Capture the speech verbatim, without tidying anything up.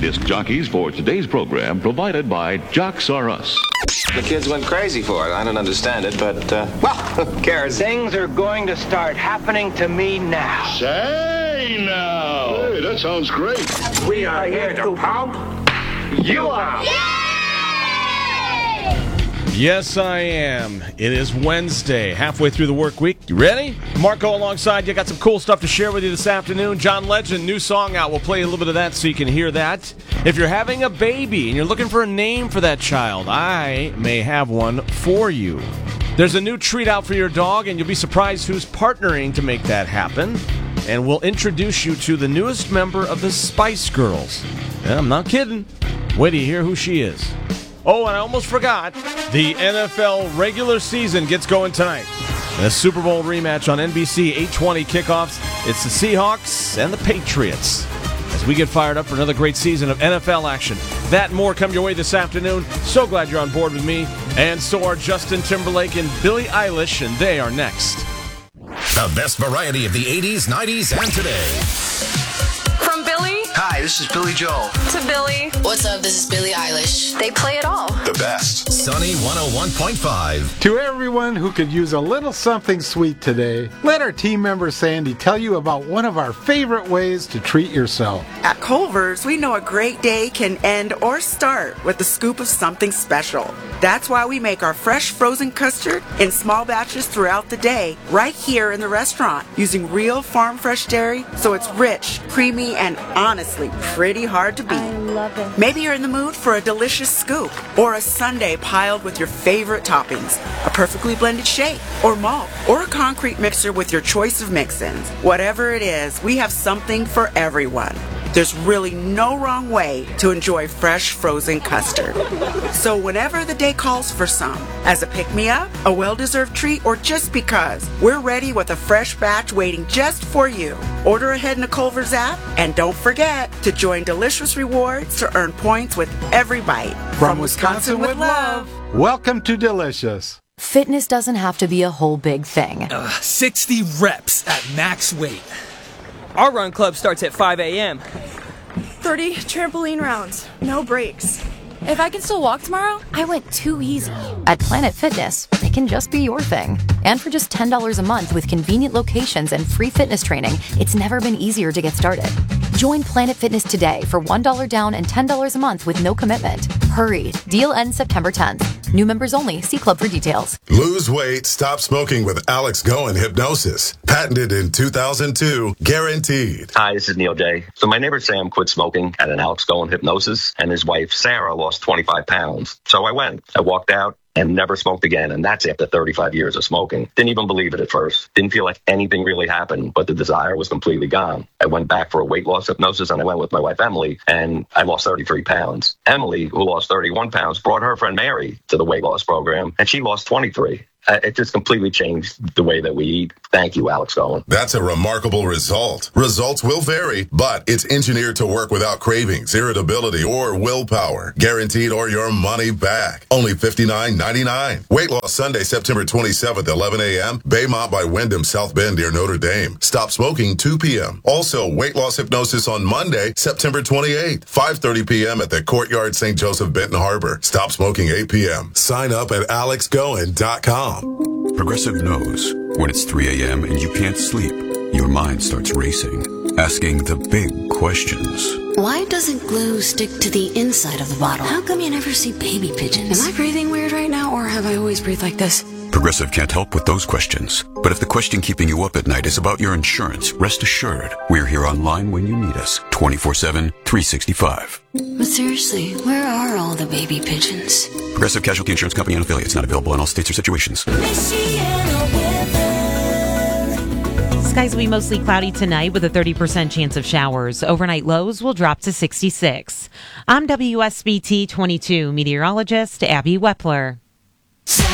disc jockeys for today's program, provided by Jocks R Us. The kids went crazy for it. I don't understand it, but, uh, well, who cares? Things are going to start happening to me now. Say now. Hey, that sounds great. We are here to pump you up. Yes, I am. It is Wednesday, halfway through the work week. You ready? Marco alongside you. Got some cool stuff to share with you this afternoon. John Legend, new song out. We'll play a little bit of that so you can hear that. If you're having a baby and you're looking for a name for that child, I may have one for you. There's a new treat out for your dog, and you'll be surprised who's partnering to make that happen. And we'll introduce you to the newest member of the Spice Girls. And I'm not kidding. Wait till you hear who she is. Oh, and I almost forgot, the N F L regular season gets going tonight. And a Super Bowl rematch on N B C, eight twenty kickoffs. It's the Seahawks and the Patriots as we get fired up for another great season of N F L action. That and more come your way this afternoon. So glad you're on board with me. And so are Justin Timberlake and Billie Eilish, and they are next. The best variety of the eighties, nineties, and today. From Billy Hi, this is Billy Joel. to Billy. What's up? This is Billie Eilish. They play it all. The best. Sunny one oh one point five. To everyone who could use a little something sweet today, let our team member Sandy tell you about one of our favorite ways to treat yourself. At Culver's, we know a great day can end or start with a scoop of something special. That's why we make our fresh frozen custard in small batches throughout the day, right here in the restaurant, using real farm fresh dairy, so it's rich, creamy, and honestly pretty hard to beat. I love it. Maybe you're in the mood for a delicious scoop, or a sundae piled with your favorite toppings, a perfectly blended shake, or malt, or a concrete mixer with your choice of mix-ins. Whatever it is, we have something for everyone. There's really no wrong way to enjoy fresh frozen custard. So whenever the day calls for some, as a pick-me-up, a well-deserved treat, or just because, we're ready with a fresh batch waiting just for you. Order ahead in the Culver's app, and don't forget to join Delicious Rewards to earn points with every bite. From Wisconsin with love, welcome to Delicious. Fitness doesn't have to be a whole big thing. Uh, sixty reps at max weight. Our run club starts at five a.m. thirty trampoline rounds. No breaks. If I can still walk tomorrow, I went too easy. At Planet Fitness, it can just be your thing. And for just ten dollars a month with convenient locations and free fitness training, it's never been easier to get started. Join Planet Fitness today for one dollar down and ten dollars a month with no commitment. Hurry. Deal ends September tenth. New members only. See club for details. Lose weight, stop smoking with Alex Goen Hypnosis. Patented in two thousand two, guaranteed. Hi, this is Neil Day. So my neighbor Sam quit smoking at an Alex Goen Hypnosis, and his wife Sarah lost twenty-five pounds. So I went. I walked out and never smoked again, and that's after thirty-five years of smoking. Didn't even believe it at first. Didn't feel like anything really happened, but the desire was completely gone. I went back for a weight loss hypnosis, and I went with my wife Emily, and I lost thirty-three pounds. Emily, who lost thirty-one pounds, brought her friend Mary to the weight loss program, and she lost twenty-three. Uh, it just completely changed the way that we eat. Thank you, Alex Goen. That's a remarkable result. Results will vary, but it's engineered to work without cravings, irritability, or willpower. Guaranteed or your money back. Only fifty-nine ninety-nine. Weight Loss Sunday, September twenty-seventh, eleven a.m. Baymont by Wyndham, South Bend near Notre Dame. Stop smoking, two p.m. Also, Weight Loss Hypnosis on Monday, September twenty-eighth, five thirty p.m. at the Courtyard Saint Joseph, Benton Harbor. Stop smoking, eight p.m. Sign up at alex goen dot com. Progressive knows when it's three a.m. and you can't sleep, your mind starts racing, asking the big questions. Why doesn't glue stick to the inside of the bottle? How come you never see baby pigeons? Am I breathing weird right now, or have I always breathed like this? Progressive can't help with those questions. But if the question keeping you up at night is about your insurance, rest assured, we're here online when you need us, twenty-four seven, three sixty-five. But seriously, where are all the baby pigeons? Progressive Casualty Insurance Company and affiliates, not available in all states or situations. Skies will be mostly cloudy tonight with a thirty percent chance of showers. Overnight lows will drop to sixty-six. I'm W S B T twenty-two meteorologist Abby Wepler.